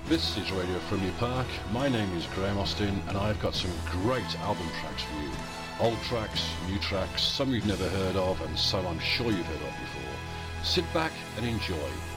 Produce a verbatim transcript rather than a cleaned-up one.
This is Radio Frimley Park. My name is Graham Austin and I've got some great album tracks for you. Old tracks, new tracks, some you've never heard of and some I'm sure you've heard of before. Sit back and enjoy.